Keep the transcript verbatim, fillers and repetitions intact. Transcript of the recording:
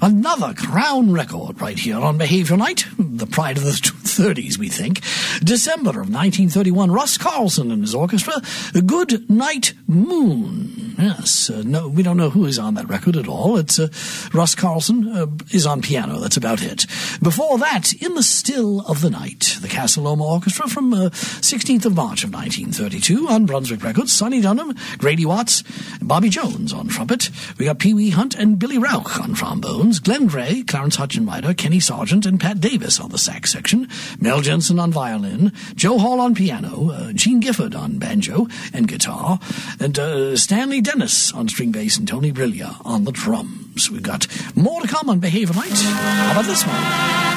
Another crown record right here on Behavior Night, the pride of the thirties, we think. December of nineteen thirty-one, Russ Carlson and his orchestra, Good Night Moon. Yes, uh, no, we don't know who is on that record at all. It's uh, Russ Carlson uh, is on piano, that's about it. Before that, In the Still of the Night, the Casa Loma Orchestra from uh, sixteenth of March of nineteen thirty-two on Brunswick Records, Sonny Dunham, Grady Watts, Bobby Jones on trumpet. We got Pee Wee Hunt and Billy Rauch on trombones, Glenn Gray, Clarence Hutchinwright, Kenny Sargent, and Pat Davis on the sax section, Mel Jensen on violin, Joe Hall on piano, uh, Gene Gifford on banjo and guitar, and uh, Stanley Dennis on string bass and Tony Briglia on the drums. We've got more to come on Behavior Night. How about this one?